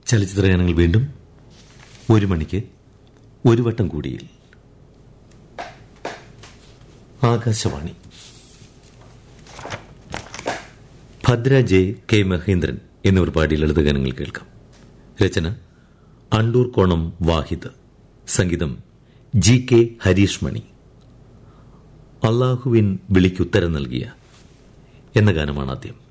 ചലച്ചിത്രഗാനങ്ങൾ വീണ്ടും 1 മണിക്ക് ഒരു വട്ടം കൂടിയിൽ. ആകാശവാണി. ഭദ്ര ജെ, കെ മഹേന്ദ്രൻ എന്നിവർ പാടിയ ലളിതഗാനങ്ങൾ കേൾക്കാം. രചന അണ്ടൂർ കോണം വാഹിദ്. സംഗീതം ജി കെ ഹരീഷ് മണി. അള്ളാഹുവിൻ വിളിക്കുത്തരം നൽകിയ എന്ന ഗാനമാണ് ആദ്യം.